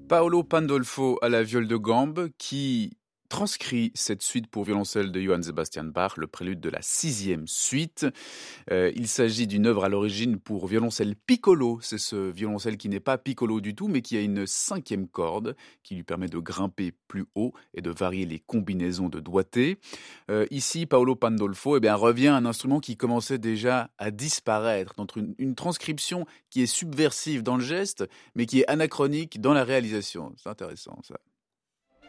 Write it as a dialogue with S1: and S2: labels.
S1: Paolo Pandolfo à la viole de gambe qui transcrit cette suite pour violoncelle de Johann Sebastian Bach, le prélude de la 6e suite. Il s'agit d'une œuvre à l'origine pour violoncelle piccolo. C'est ce violoncelle qui n'est pas piccolo du tout, mais qui a une 5e corde qui lui permet de grimper plus haut et de varier les combinaisons de doigté. Ici, Paolo Pandolfo revient à un instrument qui commençait déjà à disparaître, donc une transcription qui est subversive dans le geste, mais qui est anachronique dans la réalisation. C'est intéressant ça.